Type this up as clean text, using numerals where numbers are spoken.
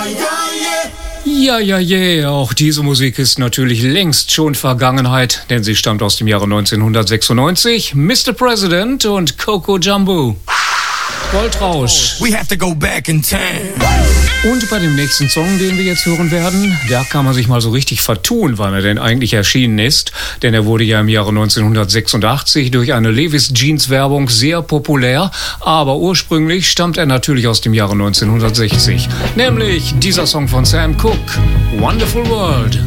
Ja, auch diese Musik ist natürlich längst schon Vergangenheit, denn sie stammt aus dem Jahre 1996. Mr. President und Coco Jumbo. Goldrausch. We have to go back in time. Und bei dem nächsten Song, den wir jetzt hören werden, da kann man sich mal so richtig vertun, wann er denn eigentlich erschienen ist. Denn er wurde ja im Jahre 1986 durch eine Levi's Jeans Werbung sehr populär. Aber ursprünglich stammt er natürlich aus dem Jahre 1960. Nämlich dieser Song von Sam Cooke, Wonderful World.